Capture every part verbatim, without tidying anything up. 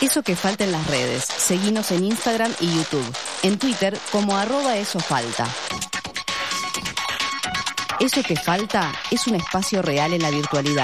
Eso que falta en las redes. Seguinos en Instagram y YouTube. En Twitter como arroba eso falta. Eso que falta es un espacio real en la virtualidad.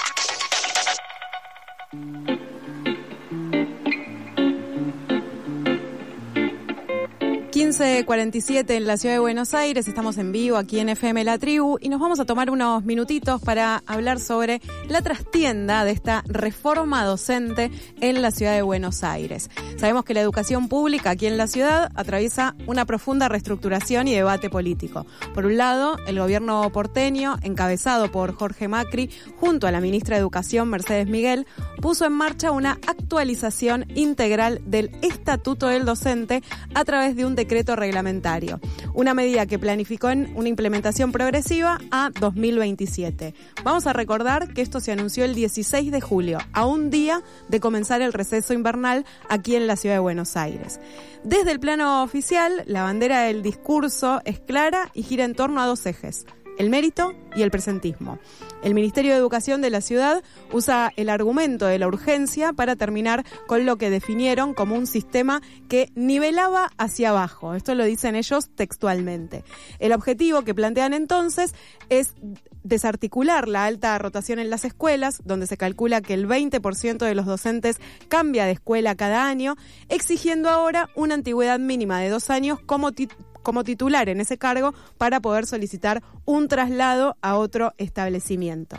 quince cuarenta y siete en la ciudad de Buenos Aires, estamos en vivo aquí en F M La Tribu y nos vamos a tomar unos minutitos para hablar sobre la trastienda de esta reforma docente en la ciudad de Buenos Aires. Sabemos que la educación pública aquí en la ciudad atraviesa una profunda reestructuración y debate político. Por un lado, el gobierno porteño, encabezado por Jorge Macri, junto a la ministra de Educación, Mercedes Miguel, puso en marcha una actualización integral del Estatuto del Docente a través de un decreto reglamentario, una medida que planificó en una implementación progresiva a dos mil veintisiete. Vamos a recordar que esto se anunció el dieciséis de julio, a un día de comenzar el receso invernal aquí en la ciudad de Buenos Aires. Desde el plano oficial, la bandera del discurso es clara y gira en torno a dos ejes: el mérito y el presentismo. El Ministerio de Educación de la ciudad usa el argumento de la urgencia para terminar con lo que definieron como un sistema que nivelaba hacia abajo. Esto lo dicen ellos textualmente. El objetivo que plantean entonces es desarticular la alta rotación en las escuelas, donde se calcula que el veinte por ciento de los docentes cambia de escuela cada año, exigiendo ahora una antigüedad mínima de dos años como titular como titular en ese cargo para poder solicitar un traslado a otro establecimiento.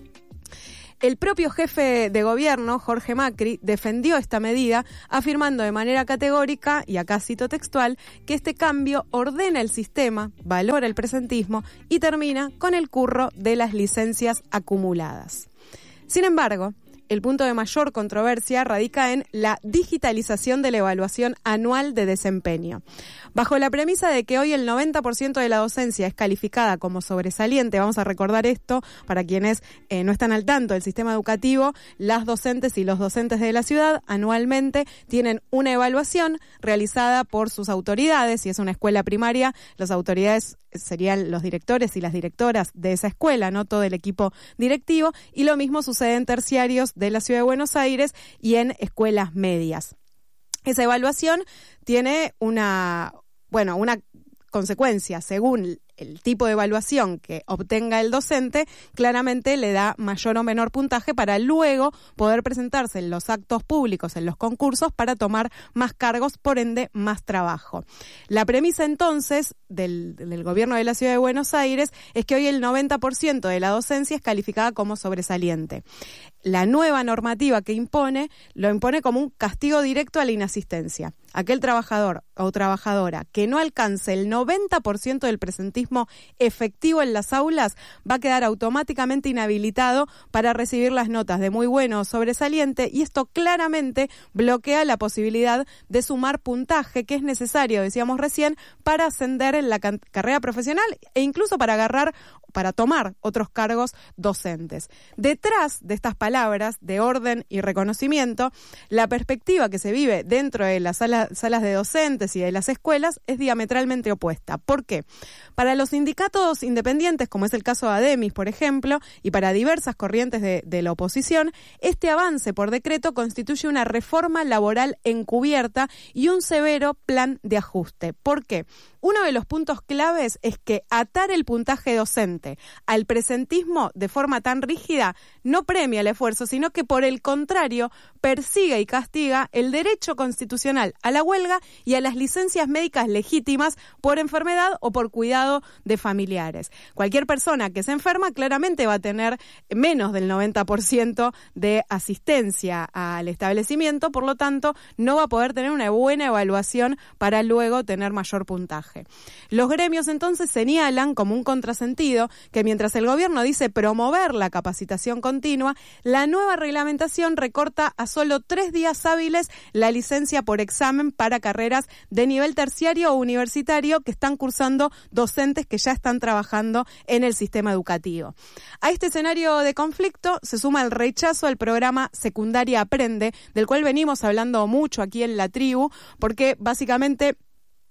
El propio jefe de gobierno, Jorge Macri, defendió esta medida, afirmando de manera categórica, y acá cito textual, que este cambio ordena el sistema, valora el presentismo y termina con el curro de las licencias acumuladas. Sin embargo, el punto de mayor controversia radica en la digitalización de la evaluación anual de desempeño. Bajo la premisa de que hoy el noventa por ciento de la docencia es calificada como sobresaliente, vamos a recordar esto para quienes eh, no están al tanto del sistema educativo, las docentes y los docentes de la ciudad anualmente tienen una evaluación realizada por sus autoridades. Si es una escuela primaria, las autoridades serían los directores y las directoras de esa escuela, no todo el equipo directivo, y lo mismo sucede en terciarios de la ciudad de Buenos Aires y en escuelas medias. Esa evaluación tiene una, bueno, una consecuencia. Según el tipo de evaluación que obtenga el docente, claramente le da mayor o menor puntaje para luego poder presentarse en los actos públicos, en los concursos, para tomar más cargos, por ende más trabajo. La premisa entonces del, del gobierno de la ciudad de Buenos Aires es que hoy el noventa por ciento de la docencia es calificada como sobresaliente. La nueva normativa que impone, lo impone como un castigo directo a la inasistencia. Aquel trabajador o trabajadora que no alcance el noventa por ciento del presentismo efectivo en las aulas va a quedar automáticamente inhabilitado para recibir las notas de muy bueno o sobresaliente, y esto claramente bloquea la posibilidad de sumar puntaje que es necesario, decíamos recién, para ascender en la can- carrera profesional e incluso para agarrar para tomar otros cargos docentes. Detrás de estas palabras de orden y reconocimiento, la perspectiva que se vive dentro de las sala, salas de docentes y de las escuelas es diametralmente opuesta. ¿Por qué? Para los sindicatos independientes, como es el caso de ADEMIS, por ejemplo, y para diversas corrientes de, de la oposición, este avance por decreto constituye una reforma laboral encubierta y un severo plan de ajuste. ¿Por qué? Uno de los puntos claves es que atar el puntaje docente al presentismo de forma tan rígida no premia el esfuerzo, sino que por el contrario persigue y castiga el derecho constitucional a la huelga y a las licencias médicas legítimas por enfermedad o por cuidado de familiares. Cualquier persona que se enferma claramente va a tener menos del noventa por ciento de asistencia al establecimiento, por lo tanto no va a poder tener una buena evaluación para luego tener mayor puntaje. Los gremios entonces señalan como un contrasentido que mientras el gobierno dice promover la capacitación continua, la nueva reglamentación recorta a solo tres días hábiles la licencia por examen para carreras de nivel terciario o universitario que están cursando docentes que ya están trabajando en el sistema educativo. A este escenario de conflicto se suma el rechazo al programa Secundaria Aprende, del cual venimos hablando mucho aquí en La Tribu, porque básicamente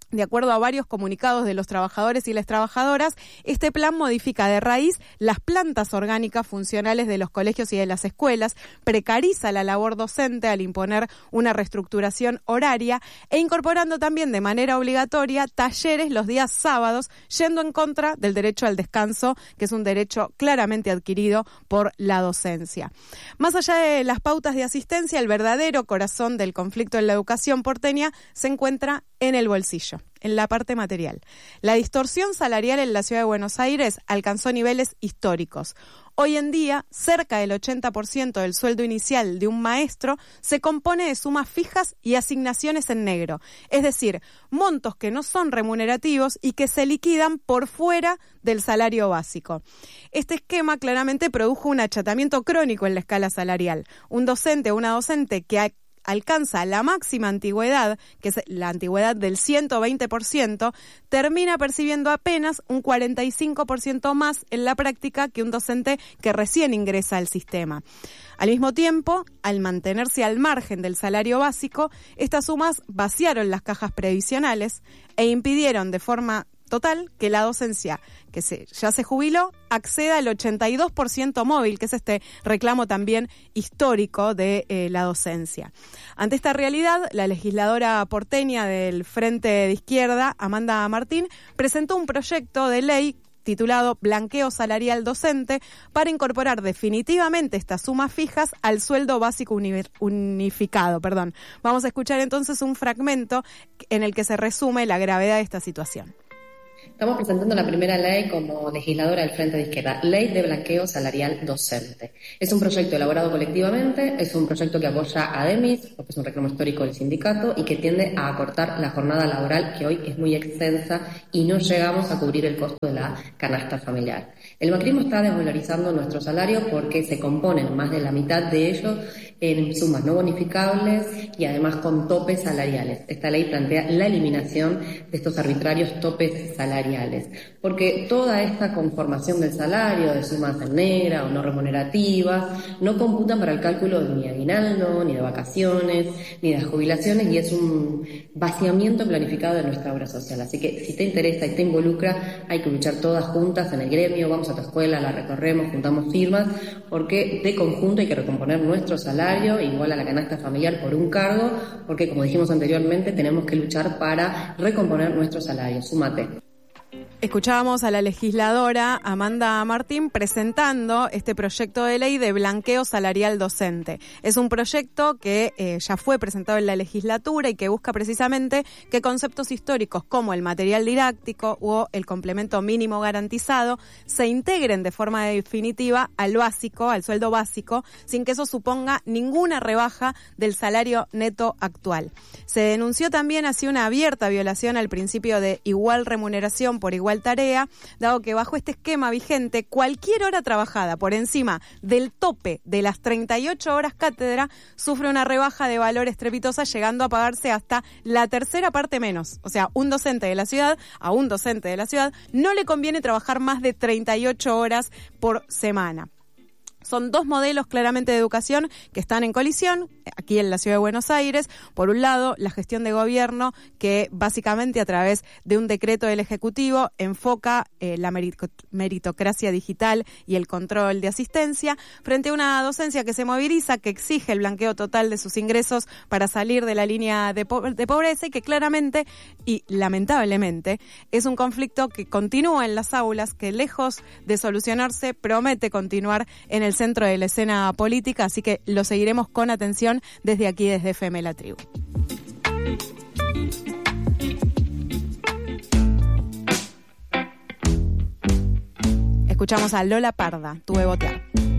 De acuerdo a varios comunicados de los trabajadores y las trabajadoras, este plan modifica de raíz las plantas orgánicas funcionales de los colegios y de las escuelas, precariza la labor docente al imponer una reestructuración horaria e incorporando también de manera obligatoria talleres los días sábados, yendo en contra del derecho al descanso, que es un derecho claramente adquirido por la docencia. Más allá de las pautas de asistencia, el verdadero corazón del conflicto en la educación porteña se encuentra en el bolsillo, en la parte material. La distorsión salarial en la ciudad de Buenos Aires alcanzó niveles históricos. Hoy en día, cerca del ochenta por ciento del sueldo inicial de un maestro se compone de sumas fijas y asignaciones en negro, es decir, montos que no son remunerativos y que se liquidan por fuera del salario básico. Este esquema claramente produjo un achatamiento crónico en la escala salarial. Un docente o una docente que ha alcanza la máxima antigüedad, que es la antigüedad del ciento veinte por ciento, termina percibiendo apenas un cuarenta y cinco por ciento más en la práctica que un docente que recién ingresa al sistema. Al mismo tiempo, al mantenerse al margen del salario básico, estas sumas vaciaron las cajas previsionales e impidieron de forma total que la docencia que se, ya se jubiló acceda al ochenta y dos por ciento móvil, que es este reclamo también histórico de eh, la docencia. Ante esta realidad, la legisladora porteña del Frente de Izquierda, Amanda Martín, presentó un proyecto de ley titulado Blanqueo Salarial Docente para incorporar definitivamente estas sumas fijas al sueldo básico unificado. Perdón. Vamos a escuchar entonces un fragmento en el que se resume la gravedad de esta situación. Estamos presentando la primera ley como legisladora del Frente de Izquierda, Ley de Blanqueo Salarial Docente. Es un proyecto elaborado colectivamente, es un proyecto que apoya a Demis, porque es un reclamo histórico del sindicato, y que tiende a acortar la jornada laboral, que hoy es muy extensa, y no llegamos a cubrir el costo de la canasta familiar. El macrismo está desvalorizando nuestro salario porque se componen más de la mitad de ellos en sumas no bonificables y además con topes salariales. Esta ley plantea la eliminación de estos arbitrarios topes salariales, porque toda esta conformación del salario, de sumas en negra o no remunerativas, no computan para el cálculo ni de aguinaldo, ni de vacaciones, ni de jubilaciones, y es un vaciamiento planificado de nuestra obra social. Así que si te interesa y te involucra, hay que luchar todas juntas en el gremio, vamos a tu escuela, la recorremos, juntamos firmas, porque de conjunto hay que recomponer nuestro salario igual a la canasta familiar por un cargo, porque como dijimos anteriormente, tenemos que luchar para recomponer nuestro salario. Súmate. Escuchábamos a la legisladora Amanda Martín presentando este proyecto de ley de blanqueo salarial docente. Es un proyecto que eh, ya fue presentado en la legislatura y que busca precisamente que conceptos históricos como el material didáctico o el complemento mínimo garantizado se integren de forma definitiva al básico, al sueldo básico, sin que eso suponga ninguna rebaja del salario neto actual. Se denunció también así una abierta violación al principio de igual remuneración por igual tarea, dado que bajo este esquema vigente, cualquier hora trabajada por encima del tope de las treinta y ocho horas cátedra sufre una rebaja de valor estrepitosa, llegando a pagarse hasta la tercera parte menos. O sea, un docente de la ciudad, a un docente de la ciudad, no le conviene trabajar más de treinta y ocho horas por semana. Son dos modelos claramente de educación que están en colisión aquí en la ciudad de Buenos Aires. Por un lado, la gestión de gobierno que básicamente a través de un decreto del Ejecutivo enfoca eh, la meritocracia digital y el control de asistencia frente a una docencia que se moviliza, que exige el blanqueo total de sus ingresos para salir de la línea de, po- de pobreza y que claramente y lamentablemente es un conflicto que continúa en las aulas, que lejos de solucionarse promete continuar en el centro de la escena política, así que lo seguiremos con atención desde aquí, desde F M La Tribu. Escuchamos a Lola Parda, Tuve Botear.